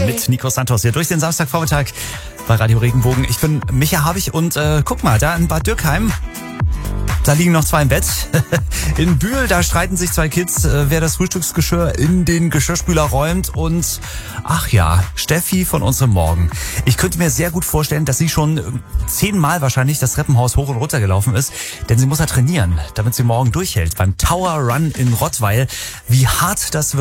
mit Nico Santos hier durch den Samstagvormittag bei Radio Regenbogen. Ich bin Micha Habich und guck mal, da in Bad Dürkheim, da liegen noch 2 im Bett. In Bühl, da streiten sich 2 Kids, wer das Frühstücksgeschirr in den Geschirrspüler räumt. Und ach ja, Steffi von unserem Morgen. Ich könnte mir sehr gut vorstellen, dass sie schon 10-mal wahrscheinlich das Treppenhaus hoch und runter gelaufen ist. Denn sie muss ja trainieren, damit sie morgen durchhält beim Tower Run in Rottweil. Wie hart das wird.